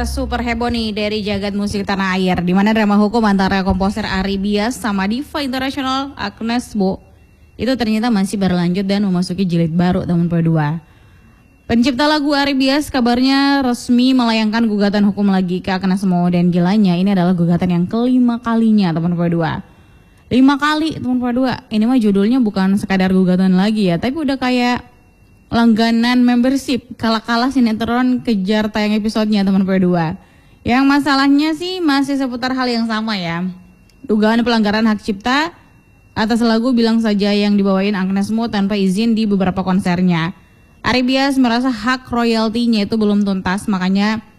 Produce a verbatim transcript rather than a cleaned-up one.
kabar super heboh nih dari jagat musik tanah air, di mana drama hukum antara komposer Ari Bias sama diva internasional Agnes Mo itu ternyata masih berlanjut dan memasuki jilid baru tahun dua. Pencipta lagu Ari Bias kabarnya resmi melayangkan gugatan hukum lagi ke Agnes Mo, dan gilanya ini adalah gugatan yang kelima kalinya teman dua. Lima kali teman dua. Ini mah judulnya bukan sekadar gugatan lagi ya, tapi udah kayak langganan membership, kalah-kalah sinetron kejar tayang episodenya teman dua. Yang masalahnya sih masih seputar hal yang sama ya. Dugaan pelanggaran hak cipta atas lagu Bilang Saja yang dibawain Agnes Mo tanpa izin di beberapa konsernya. Ari Bias merasa hak royaltinya itu belum tuntas, makanya